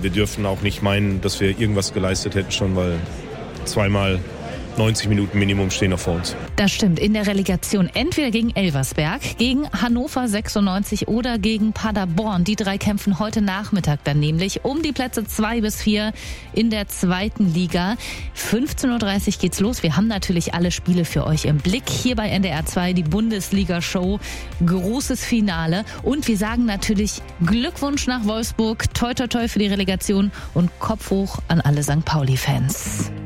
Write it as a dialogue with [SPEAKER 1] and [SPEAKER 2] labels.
[SPEAKER 1] wir dürfen auch nicht meinen, dass wir irgendwas geleistet hätten schon, weil zweimal 90 Minuten Minimum stehen noch vor uns.
[SPEAKER 2] Das stimmt. In der Relegation entweder gegen Elversberg, gegen Hannover 96 oder gegen Paderborn. Die 3 kämpfen heute Nachmittag dann nämlich um die Plätze 2 bis 4 in der 2. Liga. 15:30 Uhr geht's los. Wir haben natürlich alle Spiele für euch im Blick. Hier bei NDR 2 die Bundesliga-Show. Großes Finale. Und wir sagen natürlich Glückwunsch nach Wolfsburg. Toi, toi, toi für die Relegation und Kopf hoch an alle St. Pauli-Fans.